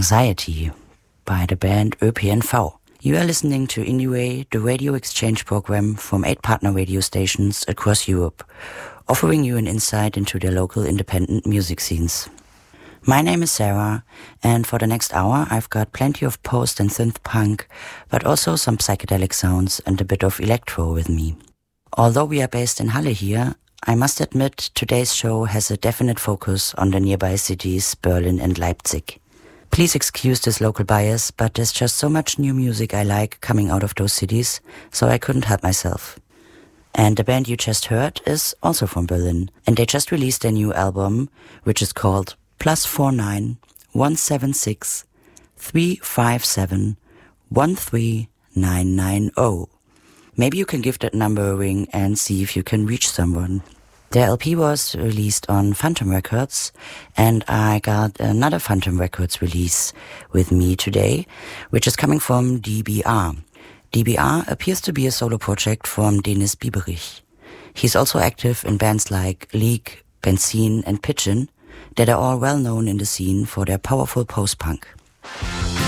Anxiety by the band ÖPNV. You are listening to Indieway, the radio exchange program from 8 partner radio stations across Europe, offering you an insight into their local independent music scenes. My name is Sarah, and for the next hour I've got plenty of post and synth punk, but also some psychedelic sounds and a bit of electro with me. Although we are based in Halle here, I must admit today's show has a definite focus on the nearby cities Berlin and Leipzig. Please excuse this local bias, but there's just so much new music I like coming out of those cities, so I couldn't help myself. And the band you just heard is also from Berlin, and they just released their new album, which is called +49 176 357 13990. Maybe you can give that number a ring and see if you can reach someone. Their LP was released on Phantom Records, and I got another Phantom Records release with me today, which is coming from DBR. DBR appears to be a solo project from Denis Bieberich. He's also active in bands like Leak, Benzin and Pigeon that are all well known in the scene for their powerful post-punk.